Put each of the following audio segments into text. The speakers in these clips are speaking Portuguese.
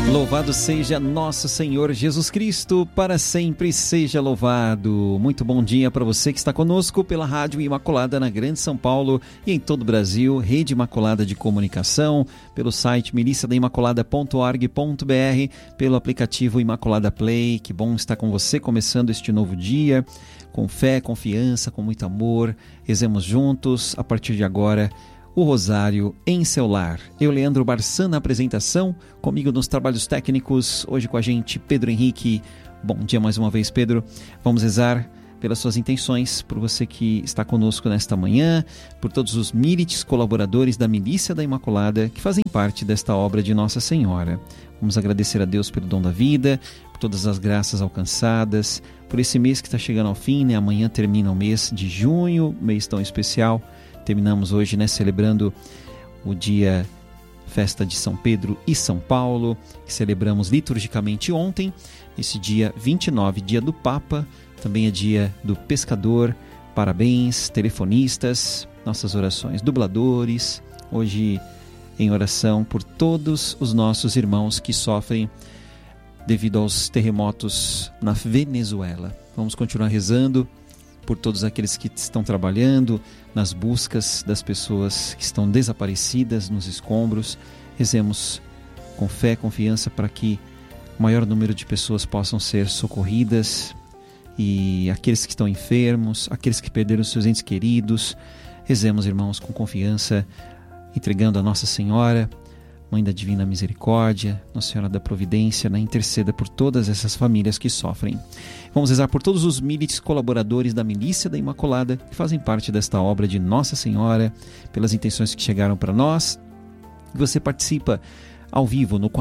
Louvado seja nosso Senhor Jesus Cristo, para sempre seja louvado. Muito bom dia para você que está conosco pela Rádio Imaculada na Grande São Paulo e em todo o Brasil, Rede Imaculada de Comunicação, pelo site miliciadaimaculada.org.br, pelo aplicativo Imaculada Play. Que bom estar com você começando este novo dia, com fé, confiança, com muito amor. Rezemos juntos, a partir de agora, o Rosário em seu lar. Eu, Leandro Barçan, na apresentação, comigo nos trabalhos técnicos, hoje com a gente, Pedro Henrique. Bom dia mais uma vez, Pedro. Vamos rezar pelas suas intenções, por você que está conosco nesta manhã, por todos os milites colaboradores da Milícia da Imaculada que fazem parte desta obra de Nossa Senhora. Vamos agradecer a Deus pelo dom da vida, por todas as graças alcançadas, por esse mês que está chegando ao fim, né? Amanhã termina o mês de junho, mês tão especial. Terminamos hoje, né, celebrando o dia, festa de São Pedro e São Paulo, que celebramos liturgicamente ontem. Esse dia 29, dia do Papa, também é dia do pescador. Parabéns, telefonistas, nossas orações, dubladores. Hoje em oração por todos os nossos irmãos que sofrem devido aos terremotos na Venezuela. Vamos continuar rezando por todos aqueles que estão trabalhando nas buscas das pessoas que estão desaparecidas nos escombros. Rezemos com fé, confiança para que o maior número de pessoas possam ser socorridas, e aqueles que estão enfermos, aqueles que perderam seus entes queridos. Rezemos, irmãos, com confiança, entregando a Nossa Senhora, Mãe da Divina Misericórdia, Nossa Senhora da Providência, interceda por todas essas famílias que sofrem. Vamos rezar por todos os milites colaboradores da Milícia da Imaculada que fazem parte desta obra de Nossa Senhora, pelas intenções que chegaram para nós. Você participa ao vivo no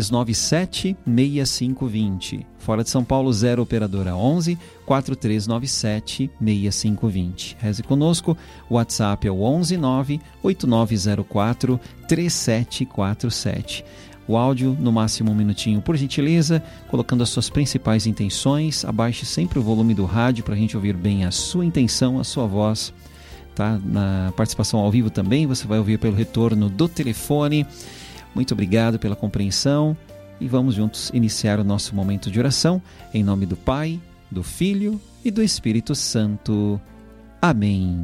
4397-6520. Fora de São Paulo, 0 operadora 11 4397-6520. Reze conosco. O WhatsApp é o 119-8904-3747. O áudio, no máximo 1 minutinho, por gentileza, colocando as suas principais intenções. Abaixe sempre o volume do rádio para a gente ouvir bem a sua intenção, a sua voz. Tá? Na participação ao vivo também, você vai ouvir pelo retorno do telefone. Muito obrigado pela compreensão e vamos juntos iniciar o nosso momento de oração em nome do Pai, do Filho e do Espírito Santo. Amém.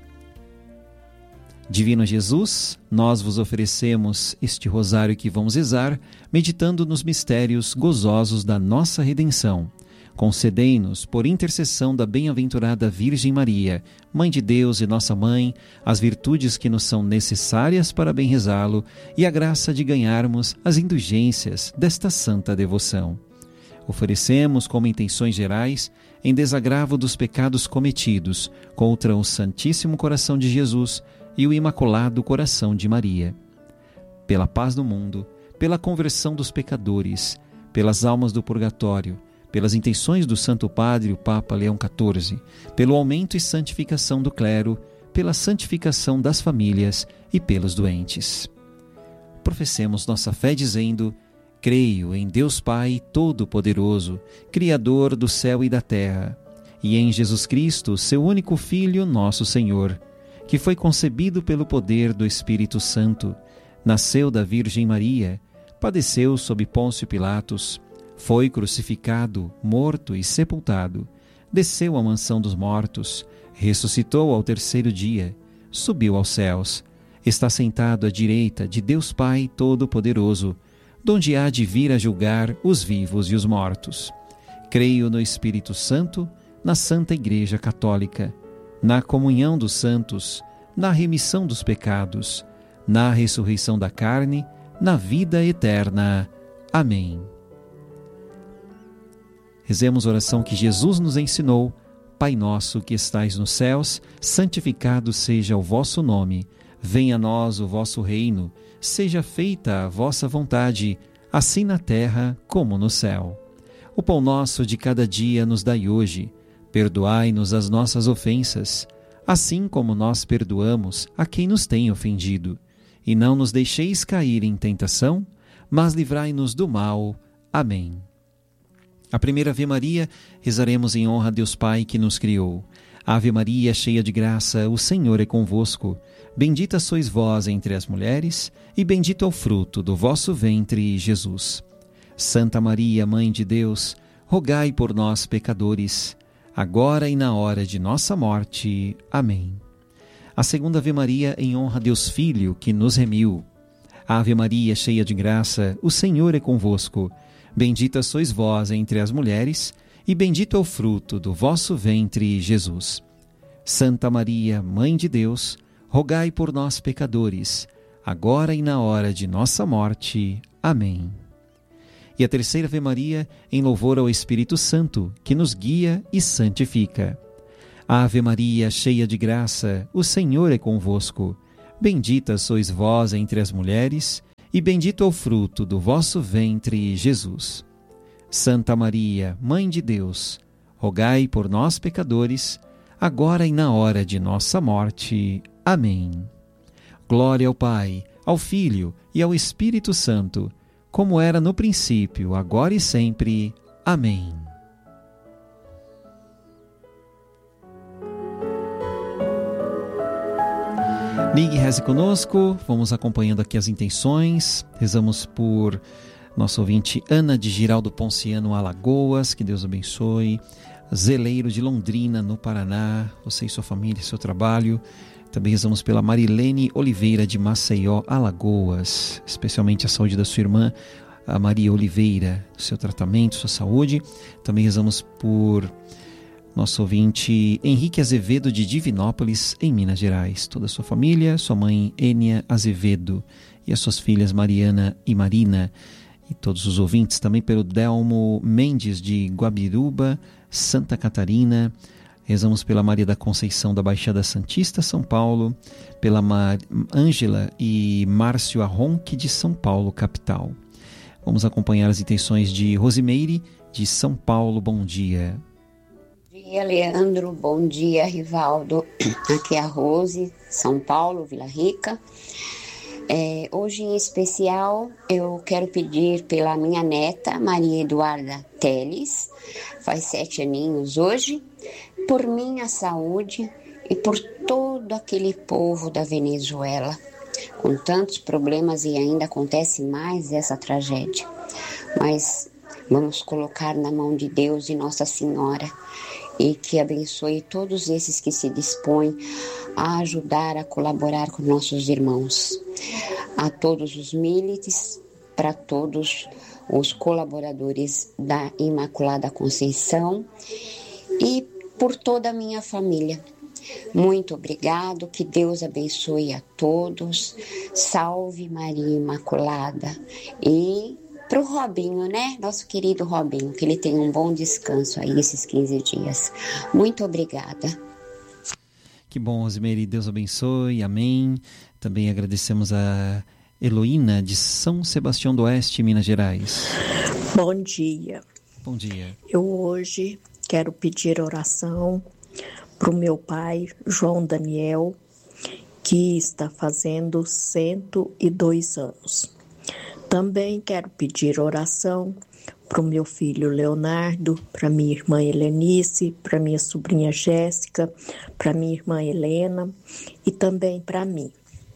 Divino Jesus, nós vos oferecemos este rosário que vamos rezar, meditando nos mistérios gozosos da nossa redenção. Concedei-nos, por intercessão da bem-aventurada Virgem Maria, Mãe de Deus e nossa Mãe, as virtudes que nos são necessárias para bem rezá-lo e a graça de ganharmos as indulgências desta santa devoção. Oferecemos como intenções gerais, em desagravo dos pecados cometidos contra o Santíssimo Coração de Jesus e o Imaculado Coração de Maria. Pela paz do mundo, pela conversão dos pecadores, pelas almas do purgatório, pelas intenções do Santo Padre, o Papa Leão XIV, pelo aumento e santificação do clero, pela santificação das famílias e pelos doentes. Professemos nossa fé dizendo: creio em Deus Pai Todo-Poderoso, Criador do céu e da terra, e em Jesus Cristo, seu único Filho, nosso Senhor, que foi concebido pelo poder do Espírito Santo, nasceu da Virgem Maria, padeceu sob Pôncio Pilatos, foi crucificado, morto e sepultado, desceu à mansão dos mortos, ressuscitou ao terceiro dia, subiu aos céus, está sentado à direita de Deus Pai Todo-Poderoso, donde há de vir a julgar os vivos e os mortos. Creio no Espírito Santo, na Santa Igreja Católica, na comunhão dos santos, na remissão dos pecados, na ressurreição da carne, na vida eterna. Amém. Rezemos a oração que Jesus nos ensinou. Pai nosso que estais nos céus, santificado seja o vosso nome. Venha a nós o vosso reino. Seja feita a vossa vontade, assim na terra como no céu. O pão nosso de cada dia nos dai hoje. Perdoai-nos as nossas ofensas, assim como nós perdoamos a quem nos tem ofendido. E não nos deixeis cair em tentação, mas livrai-nos do mal. Amém. A primeira Ave Maria rezaremos em honra a Deus Pai que nos criou. Ave Maria, cheia de graça, o Senhor é convosco. Bendita sois vós entre as mulheres, e bendito é o fruto do vosso ventre, Jesus. Santa Maria, Mãe de Deus, rogai por nós, pecadores, agora e na hora de nossa morte. Amém. A segunda Ave Maria em honra a Deus Filho, que nos remiu. Ave Maria, cheia de graça, o Senhor é convosco. Bendita sois vós entre as mulheres, e bendito é o fruto do vosso ventre, Jesus. Santa Maria, Mãe de Deus, rogai por nós, pecadores, agora e na hora de nossa morte. Amém. E a terceira Ave Maria em louvor ao Espírito Santo, que nos guia e santifica. Ave Maria, cheia de graça, o Senhor é convosco. Bendita sois vós entre as mulheres, e bendito é o fruto do vosso ventre, Jesus. Santa Maria, Mãe de Deus, rogai por nós, pecadores, agora e na hora de nossa morte. Amém. Glória ao Pai, ao Filho e ao Espírito Santo, como era no princípio, agora e sempre. Amém. Ligue e reze conosco, vamos acompanhando aqui as intenções. Rezamos por nosso ouvinte Ana de Giraldo Ponciano, Alagoas, que Deus abençoe. Zeleiro de Londrina, no Paraná, você e sua família, seu trabalho. Também rezamos pela Marilene Oliveira de Maceió, Alagoas, especialmente a saúde da sua irmã, a Maria Oliveira, seu tratamento, sua saúde. Também rezamos por nosso ouvinte Henrique Azevedo de Divinópolis, em Minas Gerais. Toda a sua família, sua mãe Ênia Azevedo e as suas filhas Mariana e Marina. E todos os ouvintes, também pelo Delmo Mendes de Guabiruba, Santa Catarina. Rezamos pela Maria da Conceição da Baixada Santista, São Paulo, pela Ângela e Márcio Arronque de São Paulo, capital. Vamos acompanhar as intenções de Rosimeire de São Paulo. Bom dia. Bom dia, Leandro. Bom dia, Rivaldo. Aqui é a Rose, São Paulo, Vila Rica. Hoje em especial eu quero pedir pela minha neta Maria Eduarda Teles, faz 7 aninhos hoje, por minha saúde e por todo aquele povo da Venezuela, com tantos problemas e ainda acontece mais essa tragédia. Mas vamos colocar na mão de Deus e Nossa Senhora, e que abençoe todos esses que se dispõem a ajudar, a colaborar com nossos irmãos. A todos os milites, para todos os colaboradores da Imaculada Conceição e por toda a minha família. Muito obrigado, que Deus abençoe a todos. Salve Maria Imaculada. E para o Robinho, né? Nosso querido Robinho, que ele tenha um bom descanso aí esses 15 dias. Muito obrigada. Que bom, Rosimeire, Deus abençoe, amém. Também agradecemos a Heloína de São Sebastião do Oeste, Minas Gerais. Bom dia. Bom dia. Eu hoje quero pedir oração para o meu pai, João Daniel, que está fazendo 102 anos. Também quero pedir oração para o meu filho Leonardo, para minha irmã Helenice, para minha sobrinha Jéssica, para minha irmã Helena e também para mim.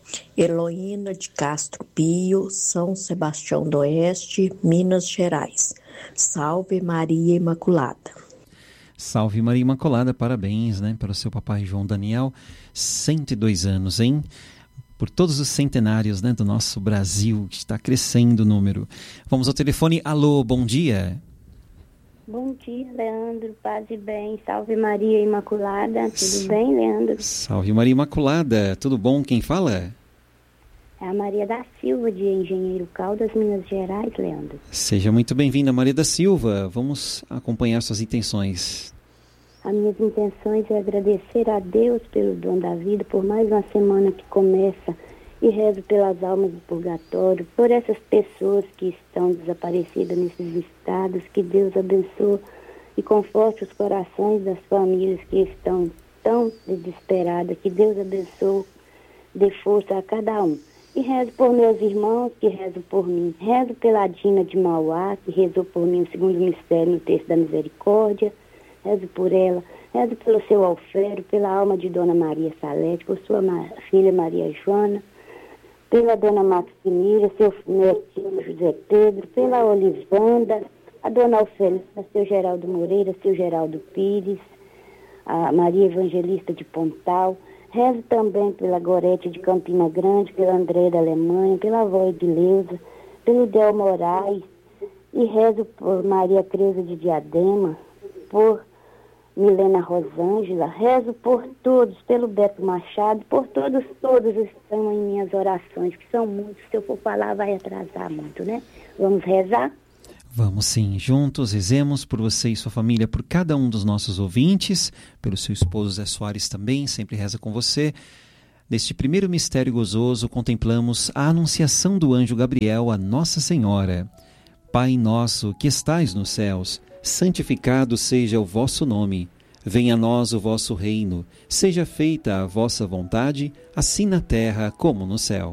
Heloína de Castro Pio, São Sebastião do Oeste, Minas Gerais. Salve Maria Imaculada. Salve Maria Imaculada, parabéns, né, para o seu papai João Daniel, 102 anos, hein? Por todos os centenários, né, do nosso Brasil, que está crescendo o número. Vamos ao telefone. Alô, bom dia. Bom dia, Leandro, paz e bem. Salve Maria Imaculada, tudo bem, Leandro? Salve Maria Imaculada, tudo bom? Quem fala? É a Maria da Silva, de Engenheiro Caldas, Minas Gerais, Leandro. Seja muito bem-vinda, Maria da Silva. Vamos acompanhar suas intenções. As minhas intenções é agradecer a Deus pelo dom da vida, por mais uma semana que começa, e rezo pelas almas do purgatório, por essas pessoas que estão desaparecidas nesses estados, que Deus abençoe e conforte os corações das famílias que estão tão desesperadas, que Deus abençoe, dê força a cada um. E rezo por meus irmãos que rezam por mim. Rezo pela Dina de Mauá, que rezou por mim no segundo mistério, no Terço da Misericórdia. Rezo por ela. Rezo pelo seu Alfredo, pela alma de Dona Maria Salete, por sua filha Maria Joana, pela dona Maximila, seu netinho José Pedro, pela Olivanda, a dona Ofelina, seu Geraldo Moreira, seu Geraldo Pires, a Maria Evangelista de Pontal. Rezo também pela Gorete de Campina Grande, pela André da Alemanha, pela avó Edileuza, pelo Del Moraes, e rezo por Maria Creuza de Diadema, por Milena Rosângela, rezo por todos, pelo Beto Machado, por todos estão em minhas orações, que são muitos, se eu for falar vai atrasar muito, né? Vamos rezar? Vamos sim, juntos rezemos por você e sua família, por cada um dos nossos ouvintes, pelo seu esposo Zé Soares também, sempre reza com você. Neste primeiro mistério gozoso, contemplamos a anunciação do anjo Gabriel a Nossa Senhora. Pai nosso que estais nos céus, santificado seja o vosso nome. Venha a nós o vosso reino, seja feita a vossa vontade, assim na terra como no céu.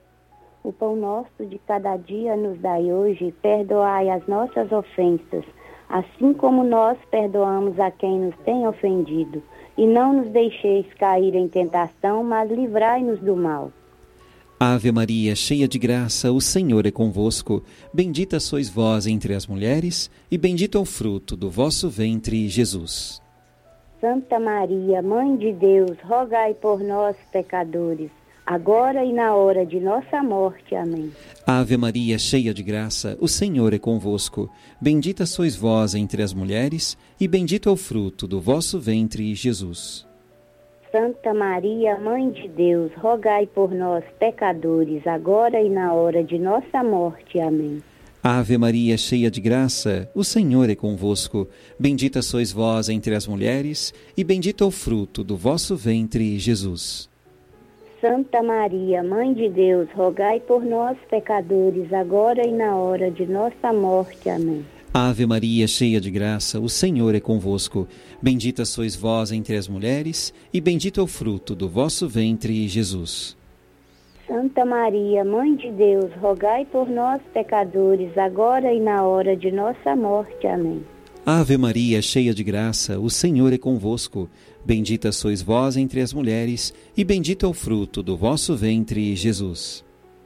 O pão nosso de cada dia nos dai hoje, perdoai as nossas ofensas, assim como nós perdoamos a quem nos tem ofendido. E não nos deixeis cair em tentação, mas livrai-nos do mal. Ave Maria, cheia de graça, o Senhor é convosco. Bendita sois vós entre as mulheres, e bendito é o fruto do vosso ventre, Jesus. Santa Maria, Mãe de Deus, rogai por nós, pecadores, agora e na hora de nossa morte. Amém. Ave Maria, cheia de graça, o Senhor é convosco. Bendita sois vós entre as mulheres, e bendito é o fruto do vosso ventre, Jesus. Santa Maria, Mãe de Deus, rogai por nós, pecadores, agora e na hora de nossa morte. Amém. Ave Maria, cheia de graça, o Senhor é convosco. Bendita sois vós entre as mulheres, e bendito é o fruto do vosso ventre, Jesus. Santa Maria, Mãe de Deus, rogai por nós, pecadores, agora e na hora de nossa morte. Amém. Ave Maria, cheia de graça, o Senhor é convosco. Bendita sois vós entre as mulheres, e bendito é o fruto do vosso ventre, Jesus. Santa Maria, Mãe de Deus, rogai por nós, pecadores, agora e na hora de nossa morte. Amém. Ave Maria, cheia de graça, o Senhor é convosco. Bendita sois vós entre as mulheres, e bendito é o fruto do vosso ventre, Jesus.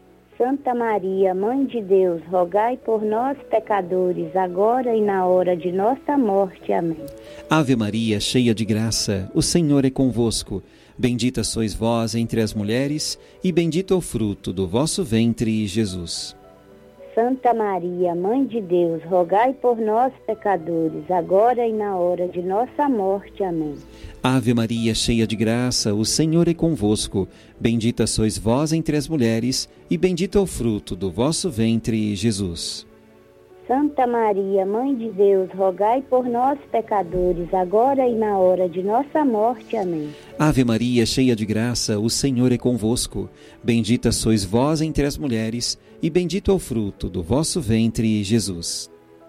Santa Maria, Mãe de Deus, rogai por nós, pecadores, agora e na hora de nossa morte. Amém. Ave Maria, cheia de graça, o Senhor é convosco. Bendita sois vós entre as mulheres, e bendito é o fruto do vosso ventre, Jesus. Santa Maria, Mãe de Deus, rogai por nós, pecadores, agora e na hora de nossa morte. Amém. Ave Maria, cheia de graça, o Senhor é convosco. Bendita sois vós entre as mulheres, e bendito é o fruto do vosso ventre, Jesus. Santa Maria, Mãe de Deus, rogai por nós, pecadores, agora e na hora de nossa morte. Amém. Ave Maria, cheia de graça, o Senhor é convosco. Bendita sois vós entre as mulheres, e bendito é o fruto do vosso ventre, Jesus.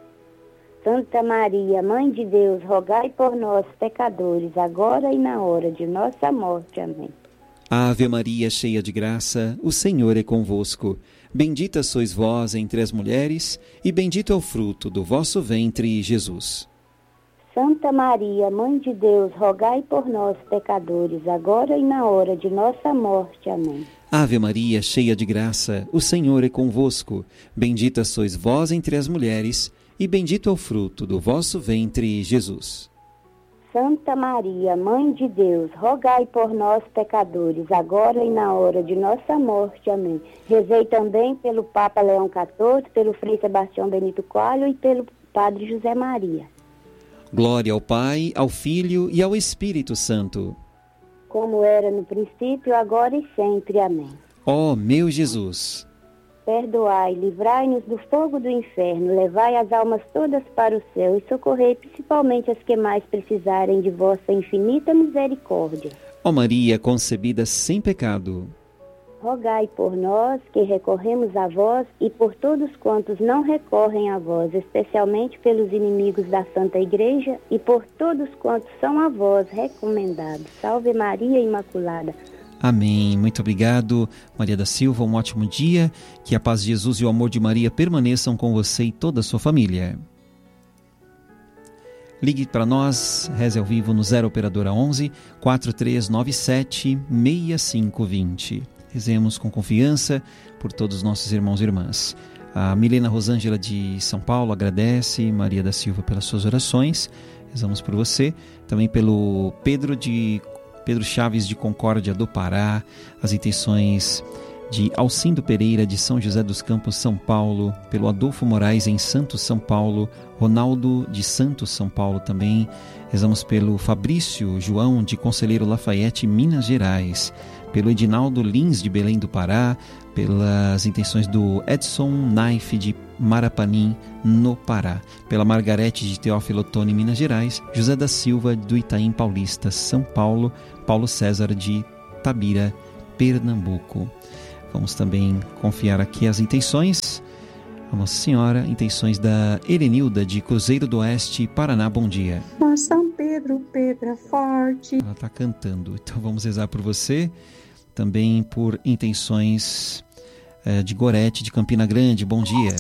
Santa Maria, Mãe de Deus, rogai por nós, pecadores, agora e na hora de nossa morte. Amém. Ave Maria, cheia de graça, o Senhor é convosco. Bendita sois vós entre as mulheres, e bendito é o fruto do vosso ventre, Jesus. Santa Maria, Mãe de Deus, rogai por nós, pecadores, agora e na hora de nossa morte. Amém. Ave Maria, cheia de graça, o Senhor é convosco. Bendita sois vós entre as mulheres, e bendito é o fruto do vosso ventre, Jesus. Santa Maria, Mãe de Deus, rogai por nós, pecadores, agora e na hora de nossa morte. Amém. Rezei também pelo Papa Leão XIV, pelo Frei Sebastião Benito Coelho e pelo Padre José Maria. Glória ao Pai, ao Filho e ao Espírito Santo. Como era no princípio, agora e sempre. Amém. Ó meu Jesus, perdoai, livrai-nos do fogo do inferno, levai as almas todas para o céu e socorrei principalmente as que mais precisarem de vossa infinita misericórdia. Ó Maria concebida sem pecado, rogai por nós que recorremos a vós e por todos quantos não recorrem a vós, especialmente pelos inimigos da Santa Igreja e por todos quantos são a vós recomendados. Salve Maria Imaculada. Amém. Muito obrigado, Maria da Silva. Um ótimo dia. Que a paz de Jesus e o amor de Maria permaneçam com você e toda a sua família. Ligue para nós, reze ao vivo no 0 Operadora 11 4397 6520. Rezemos com confiança por todos os nossos irmãos e irmãs. A Milena Rosângela de São Paulo agradece, Maria da Silva, pelas suas orações. Rezamos por você. Também pelo Pedro Chaves de Concórdia do Pará, as intenções de Alcindo Pereira de São José dos Campos, São Paulo, pelo Adolfo Moraes em Santos, São Paulo, Ronaldo de Santos, São Paulo também. Rezamos pelo Fabrício João de Conselheiro Lafayette, Minas Gerais, pelo Edinaldo Lins de Belém do Pará, pelas intenções do Edson Naif de Marapanim, no Pará, pela Margarete de Teófilo Otoni, Minas Gerais, José da Silva do Itaim Paulista, São Paulo, Paulo César de Tabira, Pernambuco. Vamos também confiar aqui as intenções, a Nossa Senhora, intenções da Erenilda de Cruzeiro do Oeste, Paraná. Bom dia. Ó São Pedro, pedra forte. Ela está cantando, então vamos rezar por você. Também por intenções de Gorete, de Campina Grande. Bom dia.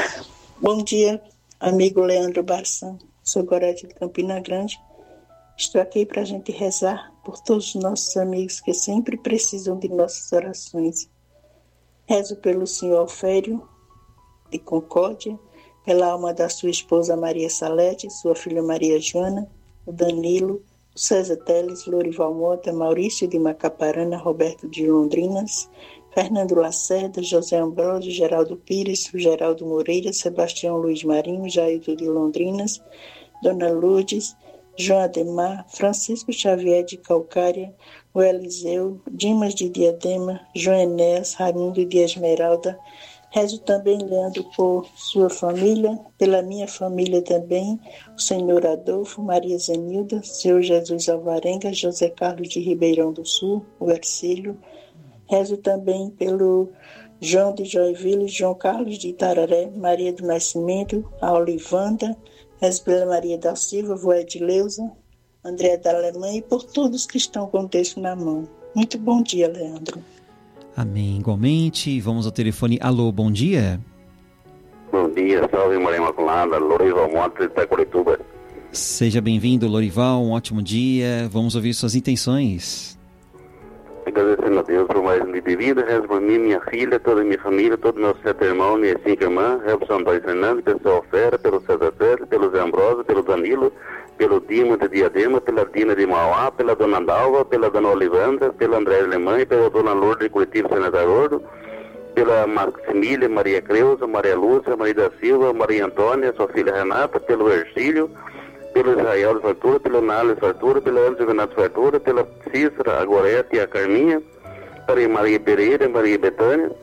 Bom dia, amigo Leandro Barçan. Sou Gorete de Campina Grande. Estou aqui para a gente rezar por todos os nossos amigos que sempre precisam de nossas orações. Rezo pelo senhor Alfério, de Concórdia, pela alma da sua esposa Maria Salete, sua filha Maria Joana, o Danilo, o César Teles, Lorival Mota, Maurício de Macaparana, Roberto de Londrinas, Fernando Lacerda, José Ambrosio, Geraldo Pires, Geraldo Moreira, Sebastião Luiz Marinho, Jailton de Londrinas, Dona Lourdes, João Ademar, Francisco Xavier de Calcária, o Eliseu, Dimas de Diadema, João Enéas, Raimundo de Esmeralda. Rezo também, Leandro, por sua família, pela minha família também, o senhor Adolfo, Maria Zenilda, senhor Jesus Alvarenga, José Carlos de Ribeirão do Sul, o Ercílio. Rezo também pelo João de Joinville, João Carlos de Itararé, Maria do Nascimento, a Olivanda. Rezo pela Maria da Silva, vó Edileuza, André da Alemanha e por todos que estão com o texto na mão. Muito bom dia, Leandro. Amém. Igualmente, vamos ao telefone. Alô, bom dia. Bom dia, salve Maria Imaculada, Lorival Mota de Itacorituba. Seja bem-vindo, Lorival, um ótimo dia. Vamos ouvir suas intenções. Agradecendo a Deus por mais um dia de vida, rezo por mim, minha filha, toda a minha família, todos os meus 7 irmãos, minhas 5 irmãs, rezo por São Antônio Fernando, pelo São Alfera, pelo César Pérez, pelo Zé Ambrosio, pelo Danilo, pelo Dima de Diadema, pela Dina de Mauá, pela Dona Dalva, pela Dona Olivandra, pela André Alemanha, pela Dona Lourdes de Curitiba, Senador Gordo, pela Maximília, Maria Creuza, Maria Lúcia, Maria da Silva, Maria Antônia, sua filha Renata, pelo Ercílio, pelo Israel de Fartura, pelo Nales Fartura, pela Ana Renato Fartura, pela Cícera, a Gorete e a Carminha, para Maria Pereira, Maria Betânia,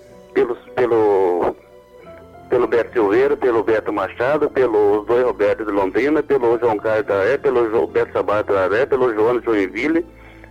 pelo Beto Silveira, pelo Beto Machado, pelos 2 Robertos de Londrina, pelo João Carlos da Aré, pelo Beto Sabato da Aré, pelo João de Joinville,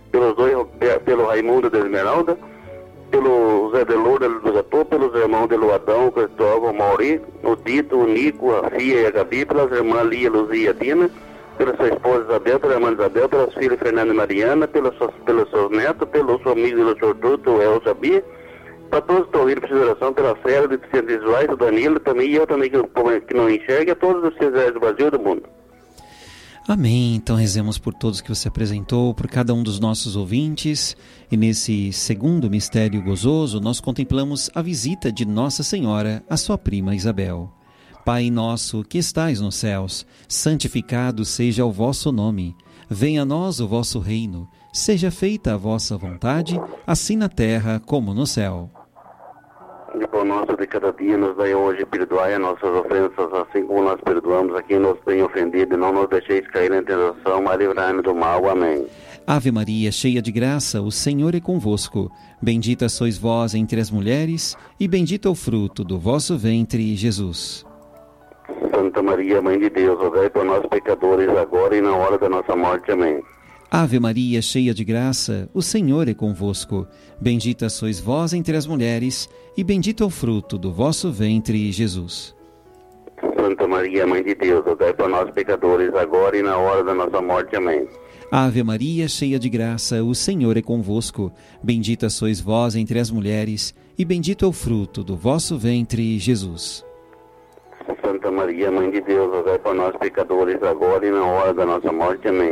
pelo Raimundo da Esmeralda, pelo Zé de Lourdes do Japô, pelos irmãos de Luadão, Cristóvão, Mauri, o Dito, o Nico, a Fia e a Gabi, pelas irmãs Lia, Luzia e a Dina, pela sua esposa Isabel, pela irmã Isabel, pelas filhas Fernanda e Mariana, pelos seus netos, pelo seu amigo do Sortuto, o El Jabi, para todos que estão ouvindo para oração, pela Célia, de Vicente Visuais, o Danilo também, e eu também que não enxerga, todos os cidadãos do Brasil e do mundo. Amém. Então rezemos por todos que você apresentou, por cada um dos nossos ouvintes. E nesse segundo mistério gozoso, nós contemplamos a visita de Nossa Senhora à sua prima Isabel. Pai nosso que estais nos céus, santificado seja o vosso nome. Venha a nós o vosso reino. Seja feita a vossa vontade, assim na terra como no céu. O pão nosso de cada dia nos dai hoje, perdoai as nossas ofensas, assim como nós perdoamos a quem nos tem ofendido, e não nos deixeis cair em tentação, mas livrai-nos do mal. Amém. Ave Maria, cheia de graça, o Senhor é convosco. Bendita sois vós entre as mulheres, e bendito é o fruto do vosso ventre, Jesus. Santa Maria, Mãe de Deus, rogai por nós pecadores, agora e na hora da nossa morte. Amém. Ave Maria, cheia de graça, o Senhor é convosco. Bendita sois vós entre as mulheres, e bendito é o fruto do vosso ventre, Jesus. Santa Maria, Mãe de Deus, rogai por nós pecadores, agora e na hora da nossa morte. Amém. Ave Maria, cheia de graça, o Senhor é convosco. Bendita sois vós entre as mulheres, e bendito é o fruto do vosso ventre, Jesus. Santa Maria, Mãe de Deus, rogai por nós pecadores, agora e na hora da nossa morte. Amém.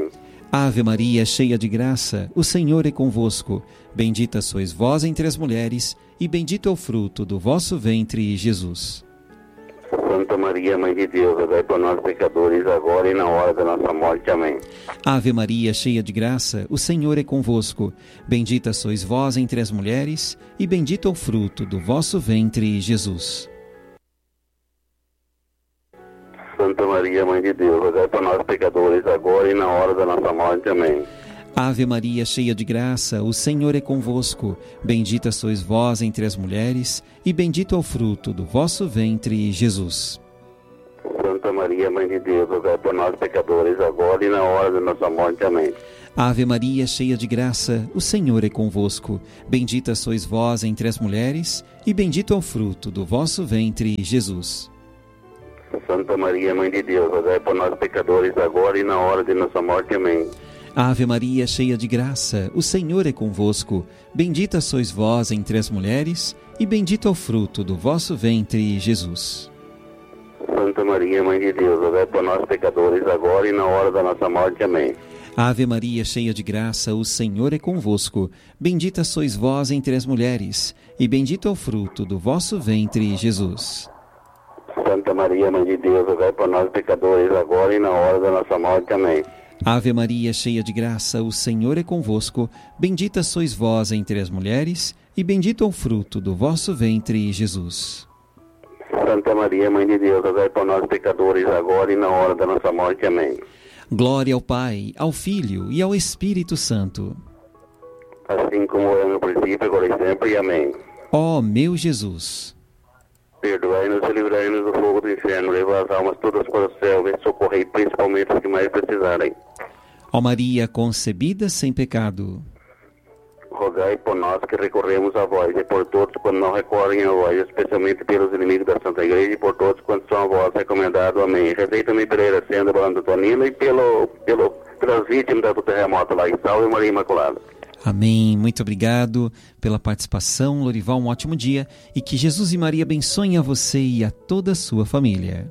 Ave Maria, cheia de graça, o Senhor é convosco. Bendita sois vós entre as mulheres, e bendito é o fruto do vosso ventre, Jesus. Santa Maria, Mãe de Deus, rogai por nós pecadores, agora e na hora da nossa morte. Amém. Ave Maria, cheia de graça, o Senhor é convosco. Bendita sois vós entre as mulheres, e bendito é o fruto do vosso ventre, Jesus. Santa Maria, Mãe de Deus, rogai por nós pecadores, agora e na hora da nossa morte. Amém. Ave Maria, cheia de graça, o Senhor é convosco. Bendita sois vós entre as mulheres, e bendito é o fruto do vosso ventre, Jesus. Santa Maria, Mãe de Deus, rogai por nós pecadores, agora e na hora da nossa morte. Amém. Ave Maria, cheia de graça, o Senhor é convosco. Bendita sois vós entre as mulheres, e bendito é o fruto do vosso ventre, Jesus. Santa Maria, Mãe de Deus, rogai por nós pecadores, agora e na hora de nossa morte. Amém. Ave Maria, cheia de graça, o Senhor é convosco. Bendita sois vós entre as mulheres, e bendito é o fruto do vosso ventre, Jesus. Santa Maria, Mãe de Deus, rogai por nós pecadores, agora e na hora da nossa morte. Amém. Ave Maria, cheia de graça, o Senhor é convosco. Bendita sois vós entre as mulheres, e bendito é o fruto do vosso ventre, Jesus. Santa Maria, Mãe de Deus, rogai por nós pecadores, agora e na hora da nossa morte. Amém. Ave Maria, cheia de graça, o Senhor é convosco. Bendita sois vós entre as mulheres, e bendito é o fruto do vosso ventre, Jesus. Santa Maria, Mãe de Deus, rogai por nós pecadores, agora e na hora da nossa morte. Amém. Glória ao Pai, ao Filho e ao Espírito Santo. Assim como era no princípio, agora e sempre. Amém. Ó meu Jesus, perdoai-nos e livrai-nos do fogo do inferno, levai as almas todas para o céu e socorrei principalmente os que mais precisarem. ó Maria concebida sem pecado, rogai por nós que recorremos a vós e por todos quando não recorrem a vós, especialmente pelos inimigos da Santa Igreja e por todos quantos são a vós recomendados. Amém. Rezei também pela Iracema, Barão Tonina e pelas vítimas do terremoto lá em Salve Maria Imaculada. Amém. Muito obrigado pela participação, Lorival. Um ótimo dia e que Jesus e Maria abençoem a você e a toda a sua família.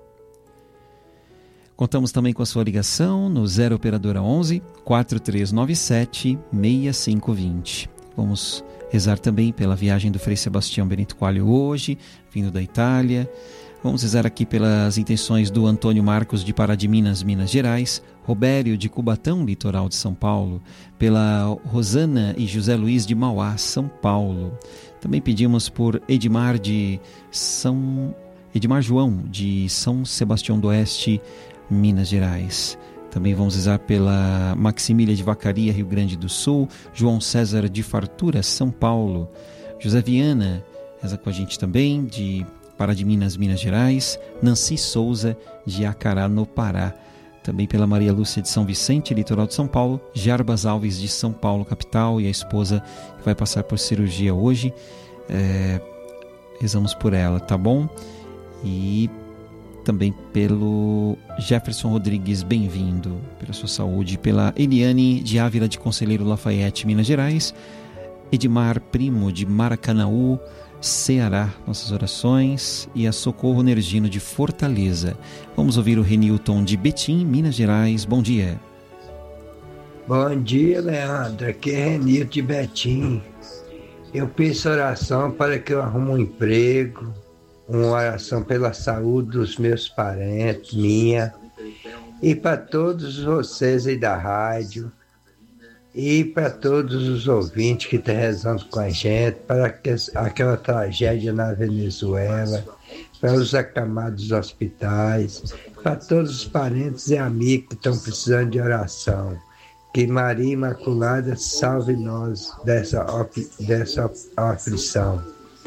Contamos também com a sua ligação no 0 Operadora 11 4397 6520. Vamos rezar também pela viagem do Frei Sebastião Benito Coelho hoje, vindo da Itália. Vamos rezar aqui pelas intenções do Antônio Marcos de Pará de Minas, Minas Gerais, Robério de Cubatão, litoral de São Paulo, pela Rosana e José Luiz de Mauá, São Paulo. Também pedimos por Edmar João de São Sebastião do Oeste, Minas Gerais. Também vamos rezar pela Maximília de Vacaria, Rio Grande do Sul, João César de Fartura, São Paulo, José Viana reza com a gente também, de Pará de Minas, Minas Gerais, Nancy Souza de Acará, no Pará. Também pela Maria Lúcia de São Vicente, litoral de São Paulo, Jarbas Alves de São Paulo, capital, e a esposa que vai passar por cirurgia hoje. Rezamos por ela, tá bom? E também pelo Jefferson Rodrigues, bem-vindo, pela sua saúde, pela Eliane de Ávila de Conselheiro Lafayette, Minas Gerais, Edmar Primo de Maracanaú, Ceará, nossas orações, e a Socorro Nergino de Fortaleza. Vamos ouvir o Renilton de Betim, Minas Gerais. Bom dia. Bom dia, Leandro. Aqui é Renilton de Betim. Eu peço oração para que eu arrume um emprego, uma oração pela saúde dos meus parentes, minha, e para todos vocês aí da rádio, e para todos os ouvintes que estão rezando com a gente, para aquela tragédia na Venezuela, para os acamados dos hospitais, para todos os parentes e amigos que estão precisando de oração. Que Maria Imaculada salve nós dessa aflição.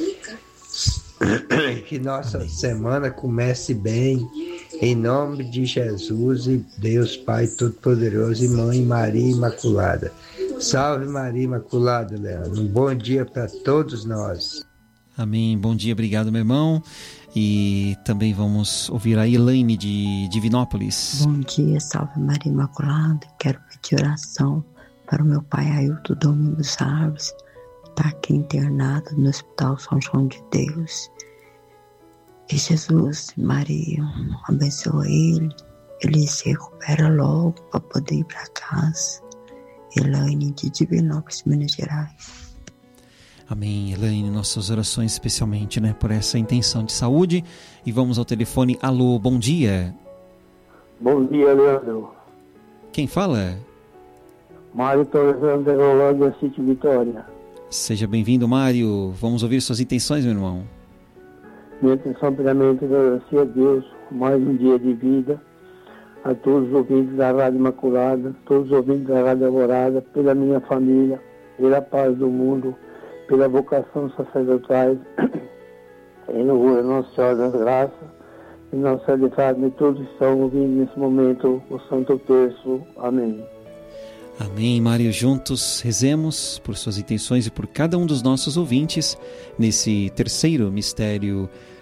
Que nossa semana comece bem, em nome de Jesus e Deus Pai Todo-Poderoso e Mãe Maria Imaculada. Salve Maria Imaculada, Leandro. Um bom dia para todos nós. Amém. Bom dia, obrigado, meu irmão. E também vamos ouvir a Elaine de Divinópolis. Bom dia, salve Maria Imaculada. Quero pedir oração para o meu pai Ailton Domingos Alves, está aqui internado no Hospital São João de Deus. Que Jesus e Maria abençoe ele ele se recupera logo para poder ir para casa. Elaine de Divinópolis, Minas Gerais. Amém, Elaine, nossas orações especialmente, por essa intenção de saúde. E vamos ao telefone. Alô, bom dia. Bom dia, Leandro. Quem fala? Mário Torres, Anderolândia, City Vitória. Seja bem-vindo, Mário. Vamos ouvir suas intenções, meu irmão. Minha intenção, primeiramente, é agradecer a Deus mais um dia de vida, a todos os ouvintes da Rádio Imaculada, todos os ouvintes da Rádio Alvorada, pela minha família, pela paz do mundo, pela vocação sacerdotal, em louvor a Nossa Senhora das Graças, e Nossa Senhora de Fátima, todos estão ouvindo nesse momento o Santo Terço. Amém. Amém, Mário. Juntos rezemos por suas intenções e por cada um dos nossos ouvintes nesse terceiro mistério